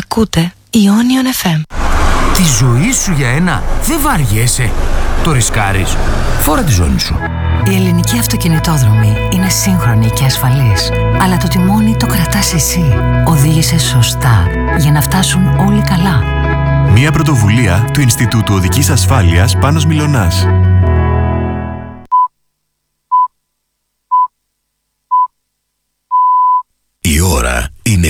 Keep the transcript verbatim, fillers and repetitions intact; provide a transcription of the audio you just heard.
Ακούτε Ionion εφ εμ. Τη ζωή σου για ένα δεν βαριέσαι. Το ρισκάρεις. Φόρα τη ζώνη σου. Η ελληνική αυτοκινητόδρομη είναι σύγχρονη και ασφαλής. Αλλά το τιμόνι το κρατάς εσύ. Οδήγησε σωστά για να φτάσουν όλοι καλά. Μια πρωτοβουλία του Ινστιτούτου Οδικής Ασφάλειας Πάνος Μιλωνάς.